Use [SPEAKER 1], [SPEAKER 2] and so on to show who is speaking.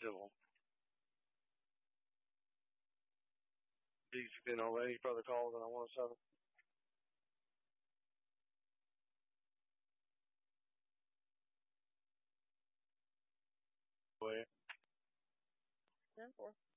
[SPEAKER 1] civil. Any further calls on 107? Go ahead.
[SPEAKER 2] 10-4.